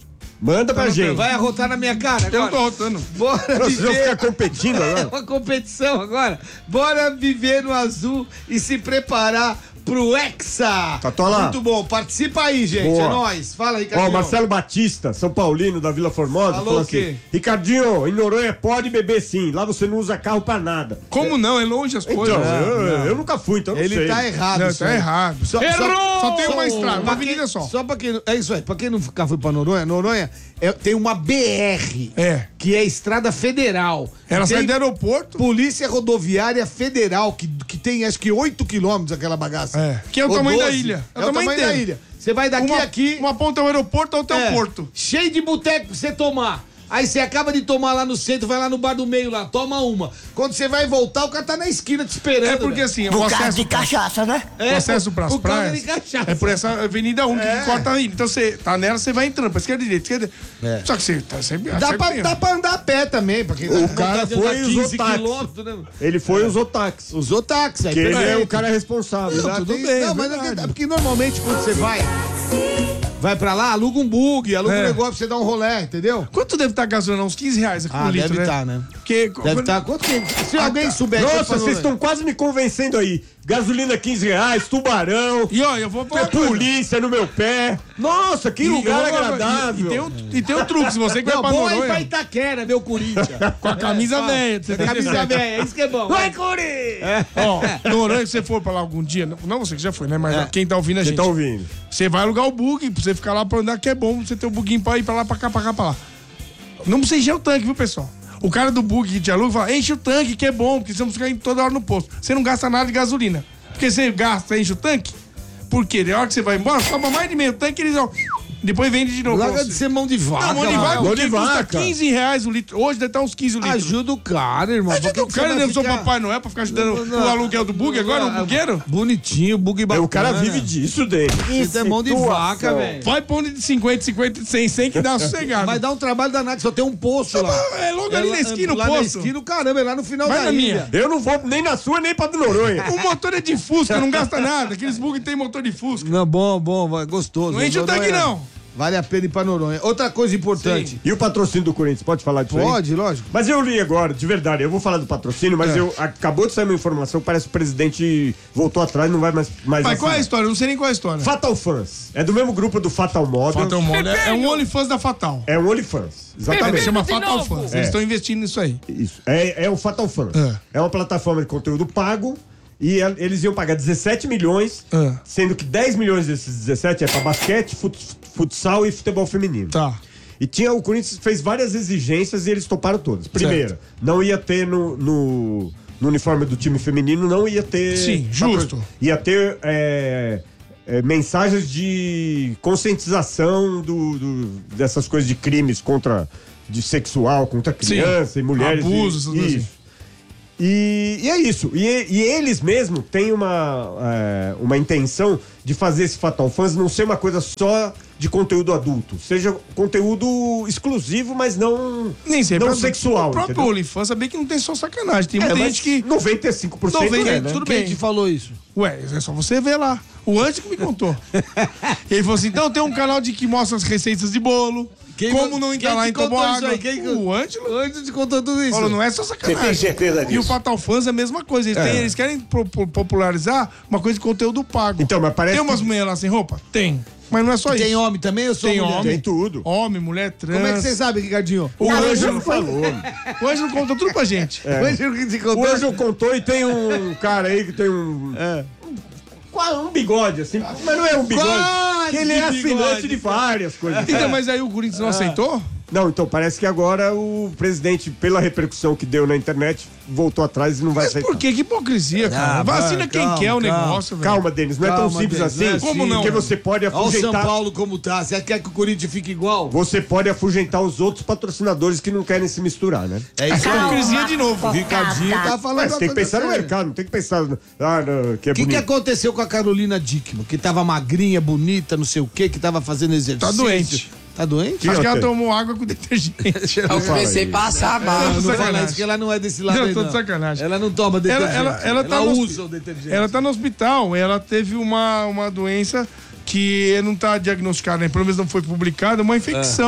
Manda pra gente. Vai arrotar na minha cara agora. Eu não tô rotando. Bora Vocês vão viver. ficar competindo É agora? uma competição agora. Bora viver no azul e se preparar pro Hexa. Tatola. Muito bom. Participa aí, gente. Boa. É nóis. Fala, Ó, Ricardinho. o Marcelo Batista, São Paulino, da Vila Formosa, Falou falou o quê? assim: Ricardinho, em Noronha pode beber sim, lá você não usa carro pra nada. Como não? É longe as coisas. Então, eu, não. eu nunca fui, então não Ele sei. tá errado. Não, isso tá aí. errado. Só, Errou! Só tem uma só- estrada, uma pra avenida quem- só. Só pra quem. É isso aí. Pra quem nunca foi pra Noronha, Noronha é- tem uma B R. É. Que é Estrada Federal. Ela Tem sai do aeroporto. Polícia Rodoviária Federal, que, que tem acho que oito quilômetros aquela bagaça. É. Que é o Ou tamanho da doze. ilha. É, o tamanho da inteiro. ilha. Você vai daqui Uma, a aqui. uma ponta é o aeroporto, a outra é é, o porto. cheio de boteco pra você tomar. Aí você acaba de tomar lá no centro, vai lá no bar do meio lá, toma uma. Quando você vai voltar, o cara tá na esquina te esperando. É porque velho. assim, Por o causa acesso, de cachaça, né? o acesso por- pras por causa praias de cachaça. é por essa avenida única É. que corta a ilha. Então você tá nela, você vai entrando pra esquerda, direita, esquerda. É. Só que você tá sempre... Dá sempre pra, tem- dá pra andar a pé também, pra quem O tá cara vontade de andar foi e usou quinze táxi. quilômetros, né? Ele foi e usou táxi. Usou táxi, aí Que ele é perfeito. o cara responsável. Não, né? tudo tem- bem. é Não, mas verdade. é porque normalmente quando você vai, vai pra lá, aluga um bug, aluga É. um negócio pra você dar um rolê, entendeu? Quanto deve estar a gasolina? Uns quinze reais aqui Ah, por litro, deve né? tá, né? Porque, Deve estar. Quanto que. Se alguém souber. quanto Nossa, falou, vocês né? estão quase me convencendo aí. Gasolina quinze reais, tubarão, E ó, eu vou falar uma coisa. polícia no meu pé. Nossa, que E lugar eu vou falar- agradável. E, e tem um, e tem um truque, se você que vai Não, pra bom é ir Noronha, pra Itaquera, meu Corinthians. com a camisa velha. Você tem Camisa velha, isso que é bom. Vai, Corinthians! Ó, Noronha, se você for pra lá algum dia, não, não você que já foi, né? Mas É. quem tá ouvindo a Você gente. tá ouvindo? Você vai alugar o bug, pra você ficar lá pra andar, que é bom você ter o buguinho pra ir pra lá, pra cá, pra cá, pra lá. Não precisa encher o tanque, viu, pessoal? O cara do bug que te aluga fala, enche o tanque, que é bom, porque você não fica indo toda hora no posto. Você não gasta nada de gasolina. Porque você gasta, enche o tanque, porque na hora que você vai embora, sobra mais de meio tanque, eles ó, depois vende de novo. pra Larga você. de ser mão de vaca. Não, mão de mano. vaca, mão porque de custa vaca. quinze reais o litro. Hoje deve estar uns quinze o litro. Ajuda o cara, irmão. Por que Ajuda o que cara, você eu vai não sou ficar- Papai Noel pra ficar ajudando Não, não. o aluguel do bug agora, o bugueiro? Bonitinho, bug bacana. O cara vive disso dele. Isso é mão de vaca, velho. Vai pondo de cinquenta, cinquenta, cem, cem que dá uma sossegada. Vai dar um trabalho danado, só tem um poço lá. É logo ali na esquina o lá na poço. esquina, caramba, é lá no final Vai da na ilha. minha. Eu não vou nem na sua, nem pra do Noronha. O motor é de Fusca, não gasta nada. Aqueles bug tem motor de Fusca. Não, bom, bom, vai, gostoso. Não enche o tanque, Noronha- não. Vale a pena ir pra Noronha. Outra coisa importante. E o patrocínio do Corinthians, pode falar disso aí? Pode, lógico. Mas eu li agora, de verdade, eu vou falar do patrocínio, mas É. eu acabou de sair uma informação, parece que o presidente voltou atrás, não vai mais mais Mas qual é a assinar. história? Eu não sei nem qual é a história. Fatal Fans. É do mesmo grupo do Fatal Model. Fatal Model. É um OnlyFans da Fatal. É um OnlyFans. É, Exatamente. chama Fatal Fans. É. Eles estão investindo nisso aí. Isso. É, é o Fatal Fans. É. É uma plataforma de conteúdo pago e a- eles iam pagar dezessete milhões, É. sendo que dez milhões desses dezessete é pra basquete, fut- futsal e futebol feminino. Tá. E tinha, o Corinthians fez várias exigências e eles toparam todas. Primeira, não ia ter no, no, no uniforme do time feminino, não ia ter... Sim, justo. Ia ter é, é, mensagens de conscientização do, do- dessas coisas de crimes contra... de sexual, contra criança e mulheres. Abusos, e, essas isso. E, e é isso. E, e eles mesmo têm uma, é, uma intenção de fazer esse Fatal Fans não ser uma coisa só de conteúdo adulto. Seja conteúdo exclusivo, mas não, Nem sempre. não O sexual. próprio entendeu? OnlyFans sabia que não tem só sacanagem. Tem É, muita mas gente que. noventa e cinco por cento noventa, é, né? tudo Quem bem. te falou isso? Ué, é só você ver lá. O Anjo que me contou. Ele falou assim: então tem um canal de que mostra as receitas de bolo. Quem como vo- não quem entrar lá te em tomar contou isso água. aí? Quem que- O Ângelo. Antes te contou tudo isso. Falou, não é só sacanagem. Você tem certeza E o disso? Fatal Fans é a mesma coisa. Eles, têm- eles querem pro- pro- popularizar uma coisa de conteúdo pago. Então, mas parece Tem umas que- mulheres lá sem roupa? Tem. Mas não é só Tem isso. homem também? Eu sou Tem mulher. homem. Tem tudo. Homem, mulher, trans. Como é que você sabe, Ricardinho? O O Ângelo Ângelo falou. O Ângelo conta tudo pra gente. O Ângelo que te O contou? Ângelo contou e tem um cara aí que tem um. Quase um bigode, assim. Mas não é um bigode. Quase que ele é bigode. assinante de várias coisas. Então, mas aí o Corinthians não aceitou? Não, então parece que agora o presidente, pela repercussão que deu na internet, voltou atrás e não vai Mas aceitar. por quê? Que hipocrisia, cara. Ah, Vacina vai, quem calma, quer o calma. negócio, velho. Calma, Denis, não é tão Calma, simples Denis, assim. não é Como assim. não? Porque você pode Olha o São afugentar. Paulo como tá. Você quer que o Corinthians fique igual? Você pode afugentar os outros patrocinadores que não querem se misturar, né? É isso aí. Hipocrisia de novo. O Ricardinho tá falando. Mas tem que pensar no acontecendo. mercado, não tem que pensar ah, no, que é O que, que bonito. aconteceu com a Carolina Dickman? Que tava magrinha, bonita, não sei o quê, que tava fazendo exercício. Tá doente. Tá doente? Acho que ela Ontem. tomou água com detergente. Não fala aí. passar mal. Não, não fala sacanagem. isso, que ela não é desse lado Não, aí, tô não. de sacanagem. Ela não toma Ela, detergente. ela, ela, tá no usa hospi- o detergente. ela tá no hospital. Ela teve uma, uma doença que não tá diagnosticada, né? Pelo menos não foi publicada, uma infecção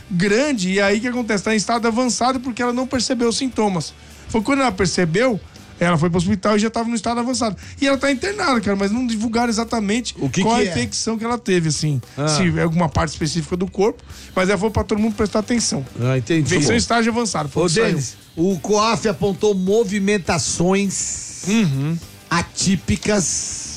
grande, e aí o que acontece? Tá em estado avançado porque ela não percebeu os sintomas. Foi quando ela percebeu, ela foi pro hospital e já tava no estado avançado. E ela tá internada, cara, mas não divulgaram exatamente O que qual que a é? infecção que ela teve, assim. Ah. Se é alguma parte específica do corpo, mas ela foi pra todo mundo prestar atenção. Ah, entendi. Infecção em estágio avançado. Foi Ô, o que saiu. Denis, o COAF apontou movimentações Uhum. atípicas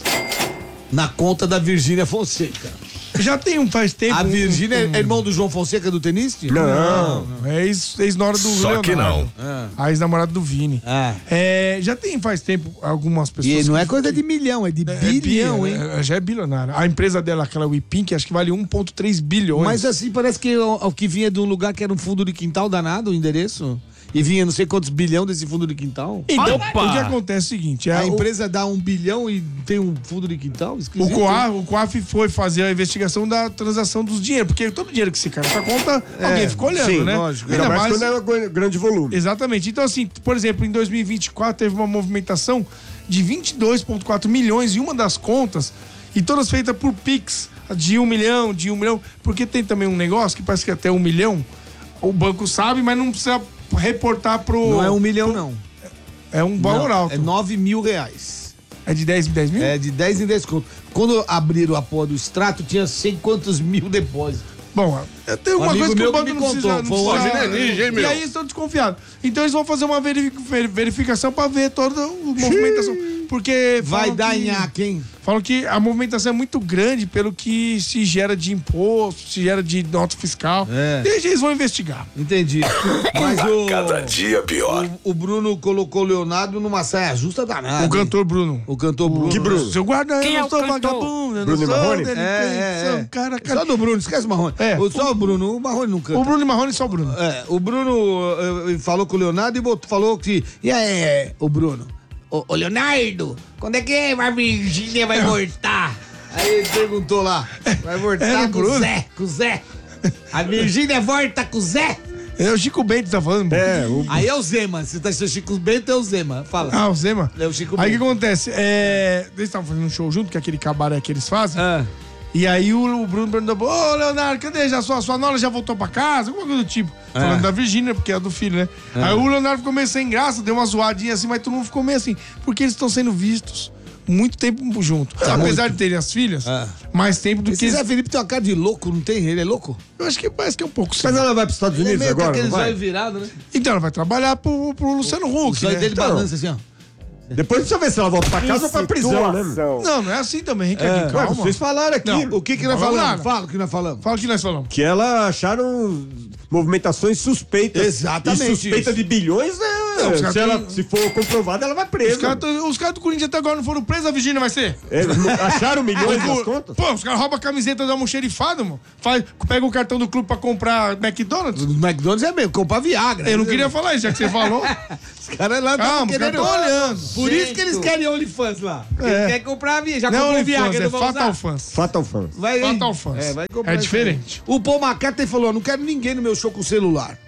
na conta da Virgínia Fonseca. Já tem um faz tempo. A um- Virgínia um- é irmão do João Fonseca do tenista? Não. Não, é ex- ex-nora do Só Leonardo. que não. A ex-namorada do Vini. Ah. É, já tem faz tempo algumas pessoas. E não é que- coisa de milhão, é de é bilhão, bi- hein? é, já é bilionária. A empresa dela, aquela Wipink, acho que vale um vírgula três bilhões. Mas assim, parece que o, o que vinha de um lugar que era um fundo de quintal danado, o endereço. E vinha não sei quantos bilhão desse fundo de quintal. Então, Opa! o que acontece é o seguinte: é A o- empresa dá um bilhão e tem um fundo de quintal? O Esquisito, hein? COAF, o COAF foi fazer a investigação da transação dos dinheiros, porque todo dinheiro que se cai nessa conta, alguém fica olhando, sim, né? lógico. Ainda mais quando é um grande volume. Exatamente. Então, assim, por exemplo, em dois mil e vinte e quatro teve uma movimentação de vinte e dois vírgula quatro milhões em uma das contas, e todas feitas por Pix, de um milhão, de um milhão, porque tem também um negócio que parece que até um milhão, o banco sabe, mas não precisa reportar pro... Não é um milhão, não. É um valor Não, alto. é nove mil reais. É de dez, dez mil? É de dez em dez conto. Quando abriram a porra do extrato, tinha sei quantos mil depósitos. Bom, eu tenho uma Um amigo coisa que meu o banco que me não precisa... contou. Não Foi precisa hoje, né, ninja, hein, e meu? aí estão desconfiados. Então eles vão fazer uma verifi- ver- verificação pra ver toda a movimentação. Porque Vai falam dar que- nhaque, hein? Falam que a movimentação é muito grande pelo que se gera de imposto, se gera de nota fiscal. É. E aí eles vão investigar. Entendi. Mas o, Cada dia pior. o, o Bruno colocou o Leonardo numa saia justa danada. O cantor Bruno. O cantor Bruno. Que Bruno? Seu guarda, Quem eu é não o sou cantor? vagabundo, eu Bruno não sou Marrone? delinquente, É, é, sou é. um cara... Só do Bruno, esquece o Marrone. É. O, só o Bruno, o Marrone não canta. O Bruno e Marrone só o Bruno. É, o Bruno eh, falou com o Leonardo e botou- falou que. E aí, o Bruno? Ô, ô, Leonardo, quando é que a Virgínia vai voltar? Aí ele perguntou lá. Vai voltar Era o com o Bruno? Zé, com o Zé. A Virgínia volta com o Zé. É o Chico Bento que tá falando. É, o... Aí é o Zema. Se tá sendo Chico Bento, é o Zema. Fala. Ah, o Zema? É o Chico Aí o que Bento. acontece? É... Eles estavam fazendo um show junto, que é aquele cabaré que eles fazem. Ah. E aí o, o Bruno perguntou, ô Leonardo, cadê? Já sua, sua nora já voltou pra casa? Alguma coisa do tipo. Falando da Virgínia, porque é do filho, né? Aí o Leonardo ficou meio sem graça, deu uma zoadinha assim, mas todo mundo ficou meio assim, porque eles estão sendo vistos muito tempo junto. Apesar de terem as filhas, Ah. mais tempo do que... Esse Zé Felipe tem uma cara de louco, não tem? Ele é louco? Eu acho que parece que é um pouco sim. Mas ela vai para os Estados Ele é Unidos meio com agora, aqueles não vai? olhos virados, né? Então ela vai trabalhar pro, pro Luciano O Huck, zóio né? dele Então. balança assim, ó. Depois precisa ver se ela volta para casa ou para prisão, né? meu? Não, não é assim também, Ricardinho, Ué, calma. vocês falaram aqui Não. O que que nós Não falou falamos? nada. Fala o que nós falamos. Fala o que nós falamos. que ela acharam movimentações suspeitas. Exatamente E suspeita isso. de bilhões, né? Não, os se, caras ela, tão- se for comprovada, ela vai Os presa. caras tão- os caras do Corinthians até agora não foram presos, a Virgínia vai ser? É, não- acharam milhões nas contas? Pô, os caras roubam a camiseta da almoxerifada, mano. Faz, pega o cartão do clube pra comprar McDonald's. O McDonald's é mesmo, comprar Viagra. Eu não queria falar isso, já que você falou. Os caras lá Calma, tão os caras querendo... tão olhando. Por isso que eles querem OnlyFans lá. É. Eles querem comprar Viagra. Já Não é comprou OnlyFans, Viagra, é não vai Fatal usar? Fans. Fatal Fans. Vai, Fatal Fans. É, vai comprar É isso aí. diferente. O Paul McCartney falou, não quero ninguém no meu show com celular.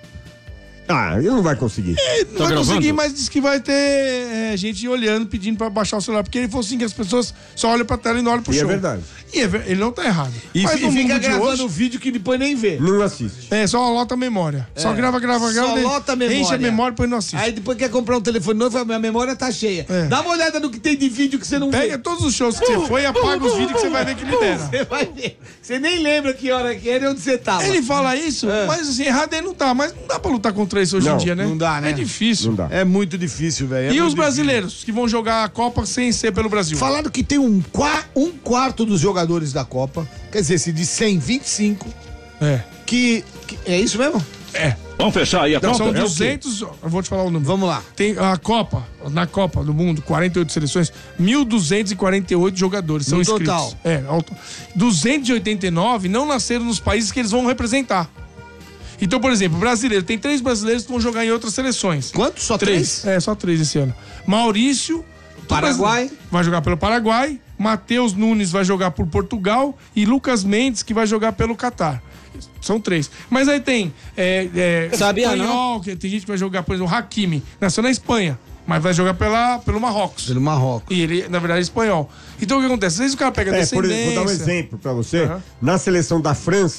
Ah, ele não vai conseguir. Não vai conseguir, mas diz que vai ter é, gente olhando, pedindo pra baixar o celular. Porque ele falou assim que as pessoas só olham pra tela e não olham pro E é show. verdade. E é ver- ele não tá errado. E, Mas fi- no fica mundo de gravando hoje, o vídeo que depois nem vê. Não assiste. é, só lota a memória. Só grava, grava, grava. Só daí lota a memória. Enche a memória e depois não assiste. Aí depois quer comprar um telefone novo, fala, minha memória tá cheia. É. Dá uma olhada no que tem de vídeo que você não Pega vê. todos os shows que você foi e apaga os vídeos que você vai ver que libera. Você vai ver. Você nem lembra que hora que era e onde você tava. Ele fala isso, mas assim, errado ele não tá. Mas não dá pra lutar contra isso hoje Não, em dia, né? não dá, né? É difícil. Não dá. É muito difícil, velho. É E muito os brasileiros que vão jogar a Copa sem ser pelo Brasil? Falaram que tem um, qua- um quarto dos jogadores da Copa, quer dizer, se de cem, vinte e cinco, É. que, que- é isso mesmo? É. Vamos fechar aí a Então, conta? são É o quê? duzentos. Eu vou te falar o número. Vamos lá. Tem a Copa, na Copa do Mundo, quarenta e oito seleções, mil duzentos e quarenta e oito jogadores são No inscritos. total. É, ao to- duzentos e oitenta e nove não nasceram nos países que eles vão representar. Então, por exemplo, brasileiro, tem três brasileiros que vão jogar em outras seleções. Quantos? Só três? É, só três esse ano. Maurício. Paraguai. Vai jogar pelo Paraguai. Matheus Nunes vai jogar por Portugal. E Lucas Mendes, que vai jogar pelo Catar. São três. Mas aí tem. É, é, Sabia, espanhol, que tem gente que vai jogar, por exemplo, o Hakimi. Nasceu na Espanha. Mas vai jogar pela, pelo Marrocos. Pelo Marrocos. E ele, na verdade, é espanhol. Então o que acontece? Às vezes o cara pega É, por, descendência. vou dar um exemplo pra você. Aham. Na seleção da França,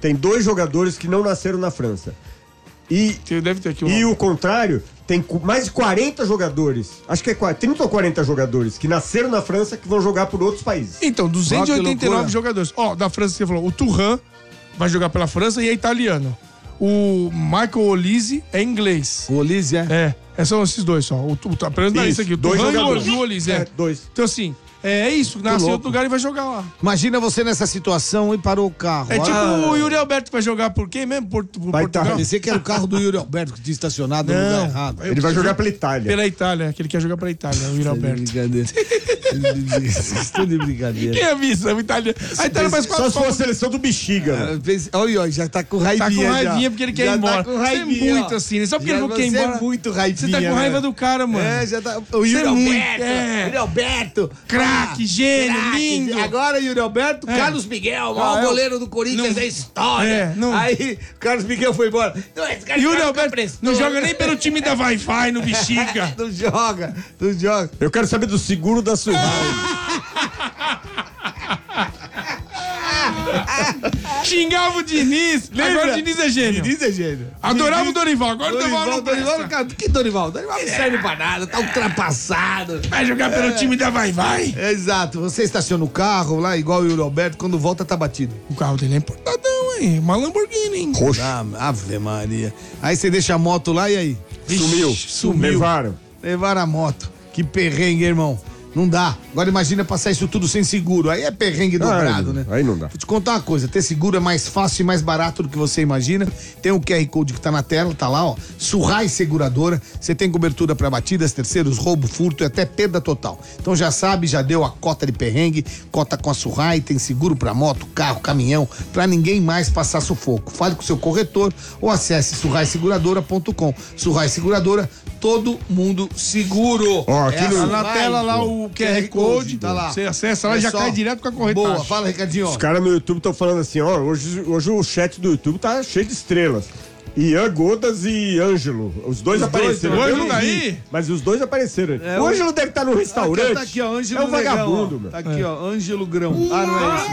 tem dois jogadores que não nasceram na França. E, Deve ter aqui um... e o contrário, tem cu- mais de quarenta jogadores, acho que é qua- trinta ou quarenta jogadores que nasceram na França que vão jogar por outros países. Então, duzentos e oitenta e nove loucura. jogadores. Ó, da França você falou, o Thuram vai jogar pela França e é italiano. O Michael Olise é inglês. O Olise, é? É, é, são esses dois só. O, o, apenas na Isso, lista aqui. O dois Thuram e o- jogadores. e o Olise, é. É, dois. Então, assim, é, é isso. Nasceu em outro lugar e vai jogar lá. Imagina você nessa situação e parou o carro. É tipo Ah, o Yuri Alberto vai jogar por quem mesmo? Por, por Vai Portugal? tá. Pensei que era o carro do Yuri Alberto que tinha estacionado no Não. lugar errado. Ele vai jogar pela Itália. Pela Itália, que ele quer jogar pela Itália, o Yuri Alberto. Brincadeira. Estou de brincadeira. Quem avisa? O Itália. A Itália faz Só quatro se for a Copas. seleção do Bexiga. né? Ah, pense- Olha, olha, já tá com raivinha. Tá com raivinha já. porque ele quer Já ir embora. Tá com Você é raivinha, muito ó. assim, né? Só porque Já ele falou que quer ir você embora. é muito raivinha. Você tá com raiva né? do cara, mano. É, já tá. O Você Yuri é muito- Alberto. é. Yuri Alberto. Craque, Ah, gênio, craque. lindo. Agora Yuri Alberto, É. Carlos Miguel, o maior Ah, eu- goleiro do Corinthians não- da história. É, não- Aí, Carlos Miguel foi embora. Não, esse cara Yuri nunca Alberto prestou. não joga nem pelo time da Wi-Fi no Bexiga. Não joga, não joga. Eu quero saber do seguro da Surrai. Xingava o Diniz. Agora o Diniz é gênio. Diniz é gênio. Adorava o Dorival. Agora o Dorival não Dorival, presta. cara, que Dorival? Dorival não serve pra nada, tá ultrapassado. Vai jogar pelo time da Vai-Vai. Exato, você estaciona o carro lá, igual o Yuri Alberto, quando volta tá batido. O carro dele é importadão, hein? Uma Lamborghini, hein? Roxo. Ah, Ave Maria. Aí você deixa a moto lá e aí? Sumiu. Sumiu. Levaram. Levaram a moto. Que perrengue, irmão. Não dá. Agora imagina passar isso tudo sem seguro. Aí é perrengue dobrado, Aí, né? aí não dá. Vou te contar uma coisa, ter seguro é mais fácil e mais barato do que você imagina. Tem o Q R Code que tá na tela, tá lá, ó. Surrai Seguradora. Você tem cobertura para batidas, terceiros, roubo, furto e até perda total. Então já sabe, já deu a cota de perrengue, cota com a Surrai, tem seguro para moto, carro, caminhão, para ninguém mais passar sufoco. Fale com o seu corretor ou acesse surrai seguradora ponto com. Surrai Seguradora, todo mundo seguro. Ó, aqui É no- a Na Surrai, tela lá pô. o Q R Code, tá lá. você acessa lá É e já só- cai direto com a corretagem. Boa, fala, Ricardinho. Os caras no YouTube estão falando assim, ó, hoje, hoje o chat do YouTube tá cheio de estrelas. Ian Godas e Ângelo. Os dois Os dois, apareceram. o Eu Ângelo não tá vi, aí? Mas os dois apareceram. É, o o- Ângelo deve estar no restaurante. Tá aqui, ó, Ângelo é um vagabundo, Negão, ó. meu. Tá aqui, ó, Ângelo Grão. Ah, não é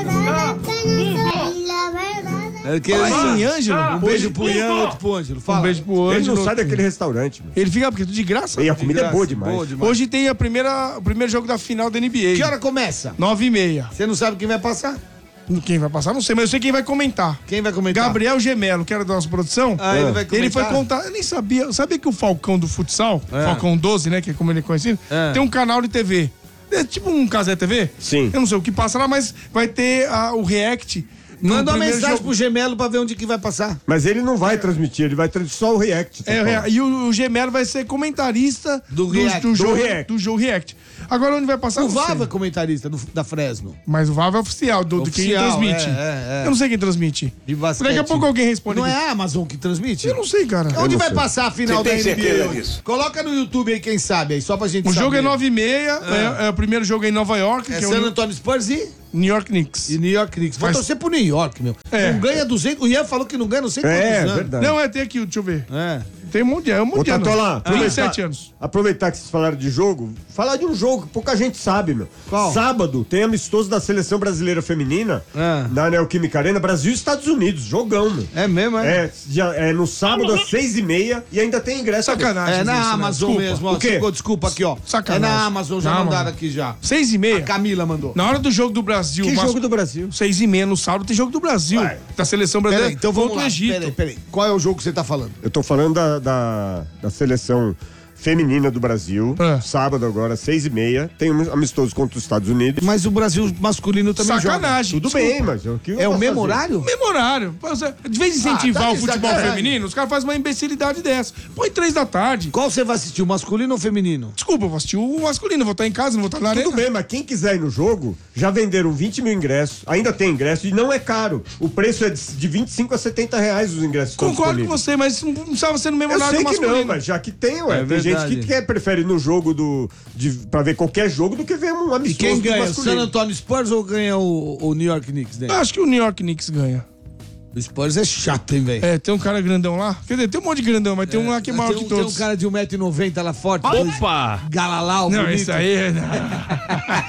esse. É que Fala em Ângelo. Um beijo pro Ian, outro pro Ângelo. Fala. Um beijo pro Ele Ângelo. não sai daquele restaurante, meu. Ele fica porque é tudo de graça. E a comida é boa demais. Boa demais. Hoje tem a primeira, o primeiro jogo da final da N B A. Que hora começa? Nove e meia. Você não sabe quem vai passar? Quem vai passar? Não sei, mas eu sei quem vai comentar. Quem vai comentar? Gabriel Gemelo, que era da nossa produção. Ah, ele vai comentar? Ele foi contar. Eu nem sabia. Sabia que o Falcão do futsal, É. Falcão doze, né? Que é como ele é conhecido, É. tem um canal de T V. É tipo um Casé T V? Sim. Eu não sei o que passa lá, mas vai ter ah, o react. no Manda uma primeiro mensagem jogo. pro Gemelo pra ver onde que vai passar. Mas ele não vai transmitir, ele vai transmitir só o react. tá É, o falando. rea- e o, o Gemelo vai ser comentarista Do react, do jogo, react. do jogo React. Agora onde vai passar? O não sei. Vava é comentarista do- da Fresno. Mas o Vava é oficial, do, do quem Oficial, transmite. é, é, é. Eu não sei quem transmite. De basquete. Daqui a pouco alguém responde. Não aqui. é a Amazon que transmite? Eu não sei, cara. Onde não vai sei. passar a final Você da tem N B A? certeza hoje? disso? Coloca no YouTube aí, quem sabe, aí, só pra gente O saber. jogo é nove e meia, é. é o primeiro jogo é em Nova York, É que é San o Antonio Spurs e, New York Knicks. e New York Knicks. Vou Faz- torcer pro New York, meu. É. Não ganha duzentos. O Ian falou que não ganha não sei quantos É, anos. verdade. Não, é, tem aqui, deixa eu ver. É. Tem um monte, é um Ô, monte de anos. Tatola, vinte e aproveitar, sete anos. aproveitar que vocês falaram de jogo, falar de um jogo que pouca gente sabe, meu. Qual? Sábado tem amistoso da Seleção Brasileira Feminina É. na Neoquímica Arena, Brasil e Estados Unidos, jogão, meu. É mesmo, é? É, já- é no sábado às seis e meia e ainda tem ingresso. Sacanagem. É na isso, né? Amazon Desculpa. mesmo, ó. O quê? Desculpa, desculpa aqui, ó. Sacanagem. É na Amazon, já Na mandaram Amazon. aqui já. Seis e A meia. Camila mandou. Na hora do jogo do Brasil. Que mas- jogo do Brasil? Seis e meia no sábado tem jogo do Brasil. Vai. Da Seleção Brasileira. Peraí, então vamos contra lá. o Egito. Peraí, peraí. Qual é o jogo que você tá falando? Eu tô falando da, da, da seleção feminina do Brasil. É. Sábado agora, seis e meia. Tem um amistoso contra os Estados Unidos. Mas o Brasil masculino também Sacanagem. Tudo desculpa. bem, mas... o que eu joga. É o posso mesmo fazer? horário? Mesmo horário. De vez em incentivar Ah, tá o de futebol sacanagem. feminino, os caras fazem uma imbecilidade dessa. Põe três da tarde. Qual você vai assistir, o masculino ou o feminino? Desculpa, eu vou assistir o masculino, vou estar em casa, não vou estar na arena. Tudo bem, mas quem quiser ir no jogo, já venderam vinte mil ingressos, ainda tem ingresso e não é caro. O preço é de de vinte e cinco a setenta reais os ingressos. todos Concordo com disponíveis. você, mas não precisava ser no mesmo Eu horário sei do que masculino. não, mas já que tem, ué. É tem gente verdade. que quer, prefere ir no jogo do. De, pra ver qualquer jogo do que ver um amistoso. E quem do ganha? O masculino. San Antonio Spurs ou ganha o, o New York Knicks, né? Eu acho que o New York Knicks ganha. O Spurs é chato, hein, velho? É, tem um cara grandão lá. Quer dizer, tem um monte de grandão, mas tem um lá que é maior tem, que um, tem todos. um cara de um metro e noventa lá forte. Opa! Galalau, Não, bonito. esse aí é...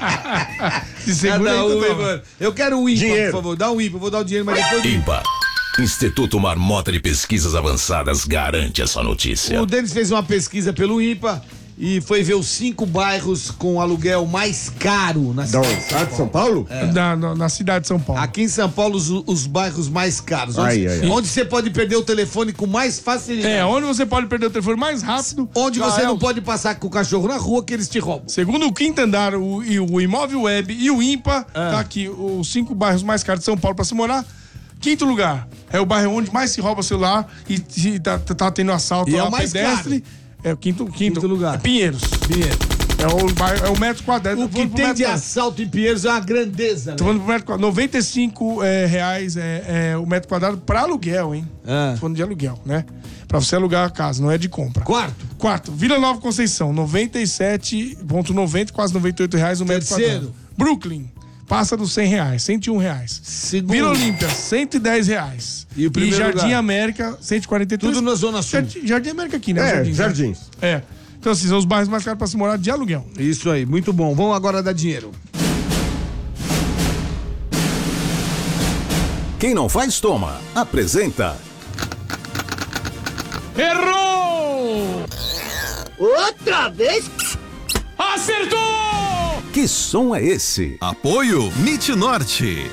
Se segura aí, Cada um, hein, Tudão. mano. Eu quero o ímpar, Dinheiro. por favor. Dá um ímpar, eu vou dar o dinheiro, mas depois do ímpar. Ímpar. Instituto Marmota de Pesquisas Avançadas garante essa notícia. O Denis fez uma pesquisa pelo INPA e foi ver os cinco bairros com aluguel mais caro na Da cidade. estado de São Paulo? É. Da- na, na cidade de São Paulo. Aqui em São Paulo, os, os bairros mais caros. Onde, Ai, ai, ai. onde você pode perder o telefone com mais facilidade. É, onde você pode perder o telefone mais rápido. Onde já você é não o- pode passar com o cachorro na rua que eles te roubam. Segundo o quinto andar, o, e o Imóvel Web e o INPA, Ah. tá aqui, os cinco bairros mais caros de São Paulo pra se morar. Quinto lugar, é o bairro onde mais se rouba celular e, e tá, tá tendo assalto E é lá, o mais pedestre. É o quinto, quinto, Quinto lugar. É Pinheiros. Pinheiro. É o, bairro, é o metro quadrado. O Tô que falando pro tem metro de quadrado. assalto em Pinheiros é uma grandeza, né? Tô falando pro metro quadrado. noventa e cinco é, reais é, é o metro quadrado pra aluguel, hein? Ah. Tô falando de aluguel, né? Pra você alugar a casa, não é de compra. Quarto. Quarto, Vila Nova Conceição, noventa e sete vírgula noventa, quase noventa e oito reais o metro Terceiro. quadrado. Brooklyn, passa dos cem reais, cento e um reais. Segundo. Vila Olímpia, cento e dez reais. E o primeiro Jardim lugar? América, cento e quarenta e três. Tudo na Zona Sul. Jardim, Jardim América aqui, né? É, Jardins, né? Jardins. É. Então, assim, são os bairros mais caros pra se morar de aluguel. Isso aí, muito bom. Vamos agora dar dinheiro. Quem não faz, toma. Apresenta. Errou! Outra vez? Acertou! Que som é esse? Apoio MIT Norte.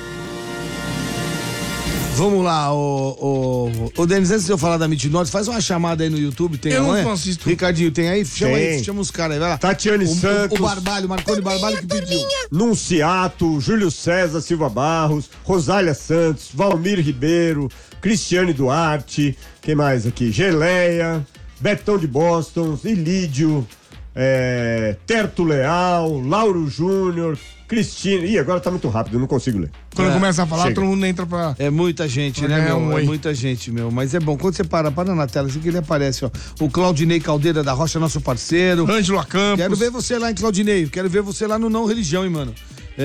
Vamos lá, o, o, o Denis, antes de eu falar da Mid Norte, faz uma chamada aí no YouTube, tem Eu não amanhã? assisto. Ricardinho, tem aí? Chama Tem. aí, chama os caras aí, vai lá. Tatiane o, Santos. O, o Barbalho, Marconi Barbalho que pediu. Nunciato, Júlio César Silva Barros, Rosália Santos, Valmir Ribeiro, Cristiane Duarte, quem mais aqui? Geleia, Betão de Boston, Ilídio, é, Terto Leal, Lauro Júnior, Cristina. Ih, agora tá muito rápido, eu não consigo ler. Quando É, começa a falar, chega. todo mundo entra pra... É muita gente, Vai né, ganhar meu? um É oi. muita gente, meu. Mas é bom, quando você para, para na tela, assim que ele aparece, ó. O Claudinei Caldeira da Rocha, nosso parceiro. Ângelo Acampos. Quero ver você lá em Claudinei, quero ver você lá no Não Religião, hein, mano.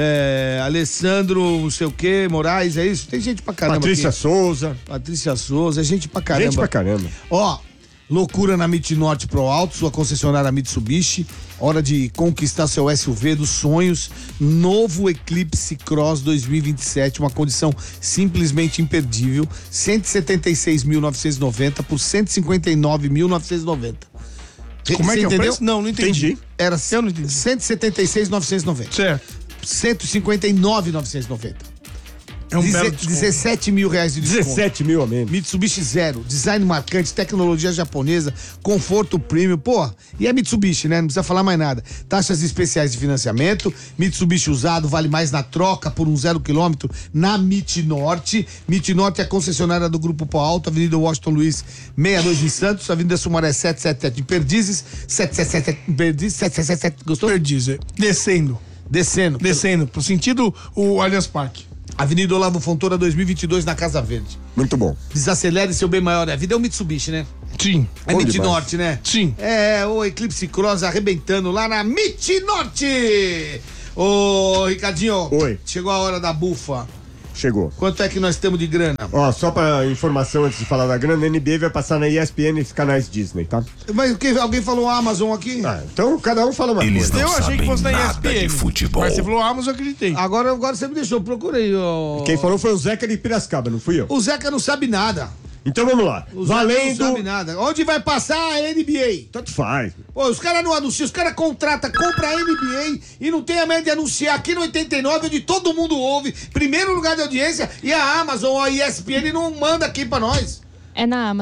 É, Alessandro, não sei o que, Moraes, é isso? Tem gente pra caramba Patrícia aqui. Souza, Patrícia Souza, é gente pra caramba. gente pra caramba. Ó, loucura na Mit Norte Pro Alto, sua concessionária Mitsubishi. Hora de conquistar seu S U V dos sonhos. Novo Eclipse Cross dois mil e vinte e sete, uma condição simplesmente imperdível. cento e setenta e seis mil novecentos e noventa por cento e cinquenta e nove mil novecentos e noventa. Como é que é o entendeu? preço? Não, não entendi. Entendi. Era Eu não entendi. cento e setenta e seis mil novecentos e noventa. Certo. cento e cinquenta e nove mil novecentos e noventa. É um Deze- belo desconto. dezessete mil reais de desconto. dezessete mil a menos. Mitsubishi Zero, design marcante, tecnologia japonesa, conforto premium, pô, e é Mitsubishi, né? Não precisa falar mais nada. Taxas especiais de financiamento, Mitsubishi usado, vale mais na troca por um zero quilômetro na Mit Norte. Mit Norte é a concessionária do Grupo Pau Alto, Avenida Washington Luiz, sessenta e dois em Santos, Avenida Sumaré setecentos e setenta e sete em Perdizes, setecentos e setenta e sete em Perdizes, setecentos e setenta e sete, gostou? Perdiz, é. Descendo. Descendo. Descendo. Pro sentido o Allianz Parque. Avenida Olavo Fontoura dois mil e vinte e dois na Casa Verde. Muito bom. Desacelere seu bem maior. A vida é o Mitsubishi, né? Sim. É Bom Mit demais. Norte, né? Sim. É, o Eclipse Cross arrebentando lá na Mit Norte. Ô, Ricardinho. Oi. Chegou a hora da bufa. Chegou. Quanto é que nós temos de grana? Ó, só pra informação antes de falar da grana, a N B A vai passar na E S P N e os canais Disney, tá? Mas o que, alguém falou Amazon aqui? Ah, então cada um fala uma Eles coisa. não Eu achei que sabem fosse na nada E S P N. de futebol. Mas você falou Amazon, eu acreditei. Agora, agora você me deixou, procurei. Ó. Quem falou foi o Zeca de Piracicaba, não fui eu. O Zeca não sabe nada. Então vamos lá. O Zeca Valendo. não sabe nada. Onde vai passar a N B A? Tanto faz. Pô, os caras não anunciam, os caras contratam, compra a N B A e não tem a média de anunciar aqui no oitenta e nove, onde todo mundo ouve, primeiro lugar de audiência, e a Amazon ou a E S P N não manda aqui pra nós. É na Amazon.